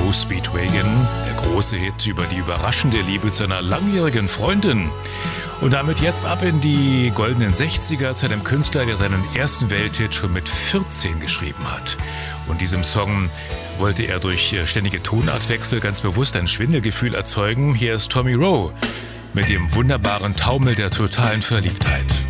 Joe Speedwagon, der große Hit über die überraschende Liebe zu einer langjährigen Freundin. Und damit jetzt ab in die goldenen 60er zu einem Künstler, der seinen ersten Welthit schon mit 14 geschrieben hat. Und diesem Song wollte er durch ständige Tonartwechsel ganz bewusst ein Schwindelgefühl erzeugen. Hier ist Tommy Roe mit dem wunderbaren Taumel der totalen Verliebtheit.